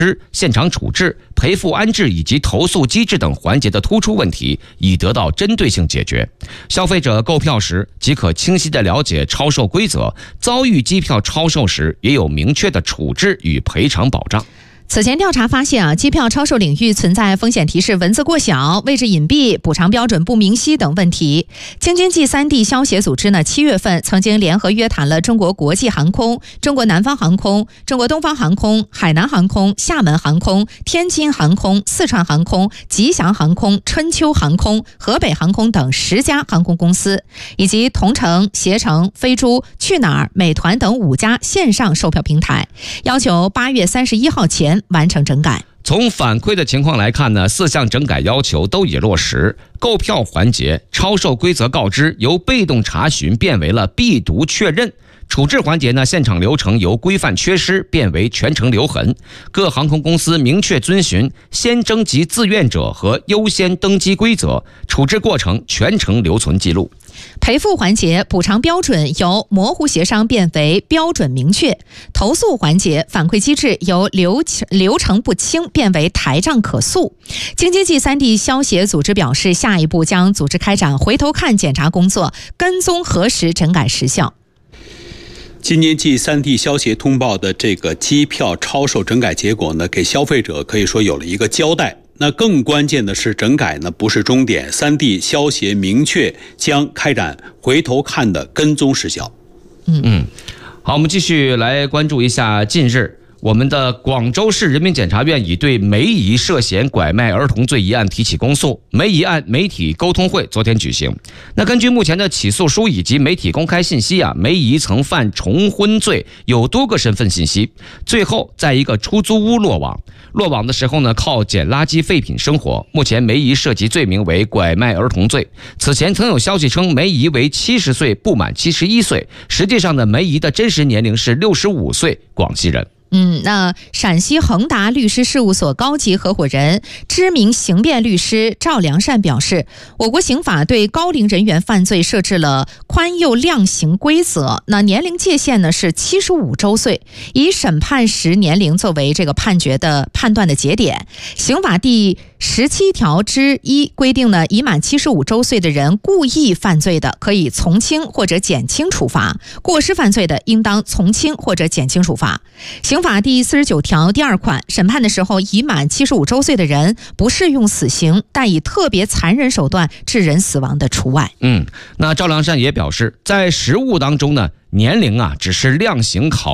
现场处置、赔付安置以及投诉机制等环节的突出问题，已得到针对性解决。消费者购票时即可清晰地了解超售规则，遭遇机票超售时也有明确的处置与赔偿保障。 此前调查发现机票超售领域存在风险提示文字过小、位置隐蔽、补偿标准不明晰等问题。京津冀3地消协组织7月份曾经联合约谈了中国国际航空、中国南方航空、中国东方航空、海南航空、厦门航空、天津航空、四川航空、吉祥航空、春秋航空、河北航空等10家航空公司，以及同程、携程、飞猪、去哪儿、美团等5家线上售票平台，要求8月31号前完成整改。 从反馈的情况来看呢，4项整改要求都已落实。购票环节超售规则告知由被动查询变为了必读确认，处置环节呢，现场流程由规范缺失变为全程留痕。各航空公司明确遵循先征集自愿者和优先登机规则，处置过程全程留存记录。 赔付环节补偿标准由模糊协商变为标准明确，投诉环节反馈机制由流程不清变为台账可诉。京津冀3地消协组织表示，下一步将组织开展回头看检查工作，跟踪核实整改实效。 京津冀3地消协通报的这个机票超售整改结果呢，给消费者可以说有了一个交代。那更关键的是，整改呢不是终点，3地消协明确将开展回头看的跟踪实效。 好，我们继续来关注一下近日我们的广州市人民检察院已对梅姨涉嫌拐卖儿童罪一案提起公诉。梅姨案媒体沟通会昨天举行。那根据目前的起诉书以及媒体公开信息梅姨曾犯重婚罪，有多个身份信息，最后在一个出租屋落网。落网的时候呢，靠捡垃圾废品生活。目前梅姨涉及罪名为拐卖儿童罪。此前曾有消息称梅姨为70岁不满71岁，实际上呢，梅姨的真实年龄是65岁，广西人。 那陕西恒达律师事务所高级合伙人、知名刑辩律师赵良善表示，我国刑法对高龄人员犯罪设置了宽宥量刑规则，那年龄界限呢是75周岁，以审判时年龄作为这个判断的节点。刑法第17条之1规定呢，已满75周岁的人故意犯罪的，可以从轻或者减轻处罚；过失犯罪的，应当从轻或者减轻处罚。刑法第49条第2款，审判的时候已满75周岁的人不适用死刑，但以特别残忍手段致人死亡的除外。 那赵良善也表示，在实务当中呢，年龄只是量刑考